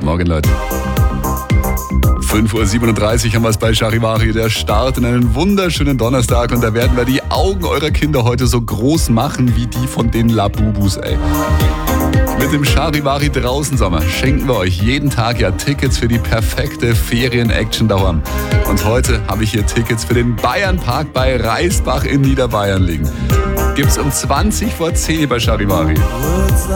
Morgen, Leute. 5:37 Uhr haben wir es bei Charivari, der Start in einen wunderschönen Donnerstag, und da werden wir die Augen eurer Kinder heute so groß machen wie die von den Labubus, ey. Mit dem Charivari Draußensommer schenken wir euch jeden Tag ja Tickets für die perfekte Ferien-Action daheim. Und heute habe ich hier Tickets für den Bayernpark bei Reisbach in Niederbayern liegen. Gibt's um 20 vor 10 bei Charivari.